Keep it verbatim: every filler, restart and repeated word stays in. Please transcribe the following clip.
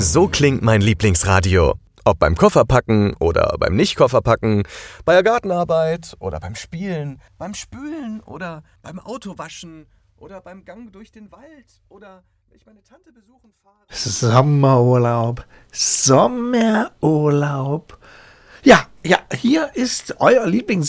So klingt mein Lieblingsradio. Ob beim Kofferpacken oder beim Nicht-Kofferpacken, bei der Gartenarbeit oder beim Spielen, beim Spülen oder beim Autowaschen oder beim Gang durch den Wald oder wenn ich meine Tante besuchen fahre. Sommerurlaub, Sommerurlaub. Ja, ja, hier ist euer Lieblings